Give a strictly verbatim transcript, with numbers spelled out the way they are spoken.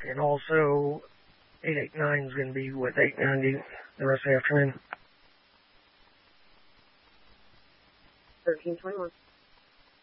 And also, eight eight nine is going to be with eight ninety the rest of the afternoon. thirteen twenty-one.